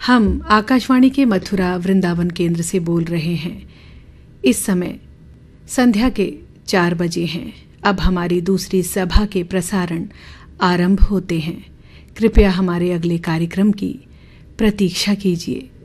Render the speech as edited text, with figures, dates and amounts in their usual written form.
हम आकाशवाणी के मथुरा वृंदावन केंद्र से बोल रहे हैं। इस समय संध्या के 4 बजे हैं। अब हमारी दूसरी सभा के प्रसारण आरंभ होते हैं। कृपया हमारे अगले कार्यक्रम की प्रतीक्षा कीजिए।